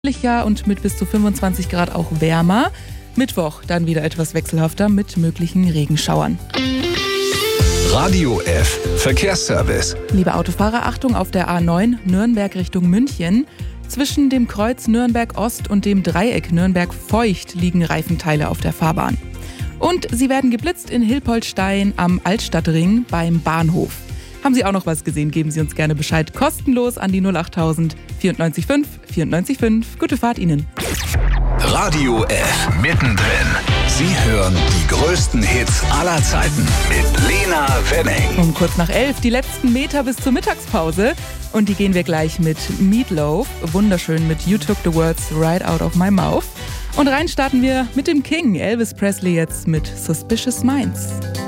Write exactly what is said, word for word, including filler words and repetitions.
Ja, und mit bis zu fünfundzwanzig Grad auch wärmer. Mittwoch dann wieder etwas wechselhafter mit möglichen Regenschauern. Radio F Verkehrsservice. Liebe Autofahrer, Achtung auf der A neun Nürnberg Richtung München. Zwischen dem Kreuz Nürnberg Ost und dem Dreieck Nürnberg Feucht liegen Reifenteile auf der Fahrbahn. Und sie werden geblitzt in Hilpoltstein am Altstadtring beim Bahnhof. Haben Sie auch noch was gesehen? Geben Sie uns gerne Bescheid. Kostenlos an die null achttausend vierundneunzig fünf vierundneunzig fünf. Gute Fahrt Ihnen. Radio F mittendrin. Sie hören die größten Hits aller Zeiten mit Lena Wenning. Um kurz nach elf die letzten Meter bis zur Mittagspause. Und die gehen wir gleich mit Meatloaf. Wunderschön mit You Took the Words Right Out of My Mouth. Und rein starten wir mit dem King, Elvis Presley, jetzt mit Suspicious Minds.